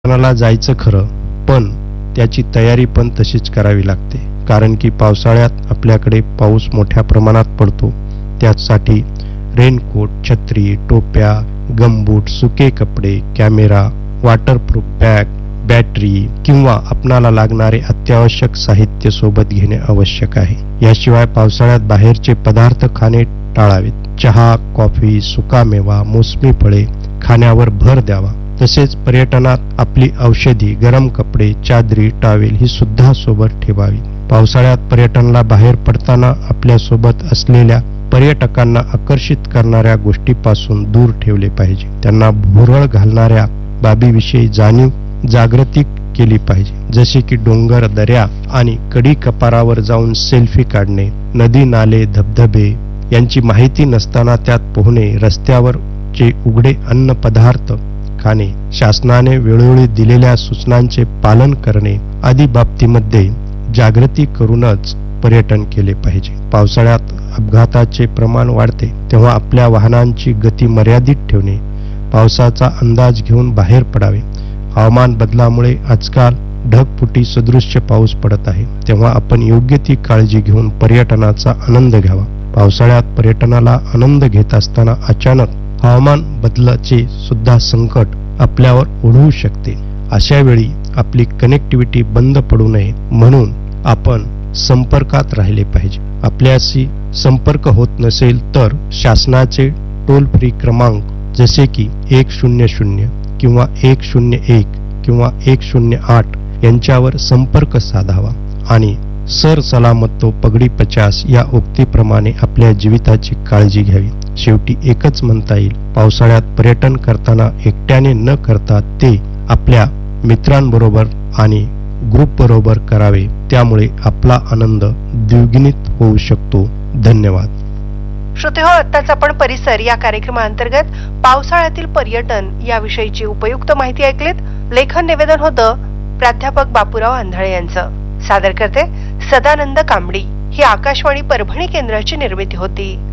पर्यटनाला जायचं खरं, पण त्याची तयारी पण तशीच करावी लागते. कारण की पावसाळ्यात आपल्याकडे पाऊस मोठ्या प्रमाणात पडतो. त्यासाठी रेनकोट, छत्री, टोप्या, गमबूट, सुके कपडे, कॅमेरा, वॉटरप्रूफ बॅग, बॅटरी किंवा आपणाला लागणारे अत्यावश्यक साहित्य सोबत घेणे आवश्यक आहे. याशिवाय पावसाळ्यात बाहेरचे पदार्थ खाणे टाळावेत. चहा, कॉफी, सुकामेवा, मोसमी फळे खाण्यावर भर द्यावा. तसेच पर्यटनात आपली औषधी, गरम कपडे, चादरी, टॉवेल ही सुद्धा सोबत ठेवावी. पावसाळ्यात पर्यटनाला बाहेर पडताना आपल्या सोबत असलेल्या पर्यटकांना आकर्षित करणाऱ्या गोष्टीपासून दूर ठेवले पाहिजे. त्यांना भुरळ घालणाऱ्या बाबीविषयी जागृती केली पाहिजे. जसे की डोंगर, दऱ्या आणि कडी कपारावर जाऊन सेल्फी काढणे, नदी, नाले, धबधबे यांची माहिती नसताना त्यात पोहणे, रस्त्यावरचे उघडे अन्न पदार्थ खाणे, शासनाने वेळोवेळी दिलेल्या सूचनांचे पालन करणे आदी बाबतीमध्ये जागृती करूनच पर्यटन केले पाहिजे. पावसाळ्यात अपघाताचे प्रमाण वाढते, तेव्हा आपल्या वाहनांची गती मर्यादित ठेवणे, पावसाचा अंदाज घेऊन बाहेर पडावे. हवामान बदलामुळे आजकाल ढगफुटी सदृश्य पाऊस पडत आहे, तेव्हा आपण योग्य ती काळजी घेऊन पर्यटनाचा आनंद घ्यावा. पावसाळ्यात पर्यटनाला आनंद घेत असताना अचानक हवामान बदलाचे सुद्धा संकट आपल्यावर ओढवू शकते. अशा वेळी आपली कनेक्टिव्हिटी बंद पडू नये म्हणून आपण संपर्कात राहिले पाहिजे. आपल्याशी संपर्क होत नसेल तर शासनाचे टोल फ्री क्रमांक जसे की 100 किंवा 101 किंवा 108 यांच्यावर संपर्क साधावा आणि सर सलामत तो पगडी 50 या उक्तीप्रमाणे आपल्या जीविताची काळजी घ्यावी. शेवटी एकच म्हणता येईल, पावसाळ्यात पर्यटन करताना एकट्याने न करता ते आपल्या मित्रांबरोबर आणि ग्रुप बरोबर करावे. त्यामुळे आपला आनंद द्विगुणित होऊ शकतो. धन्यवाद. श्रोतेहो, आत्ताच आपण परिसर या कार्यक्रमाअंतर्गत पावसाळ्यातील पर्यटन याविषयीची उपयुक्त माहिती ऐकलीत. लेखन निवेदन होतं प्राध्यापक बापूराव आंधळे यांचं. सादर करते सदानंद कांबडी. ही आकाशवाणी परभणी केंद्राची निर्मिती होती.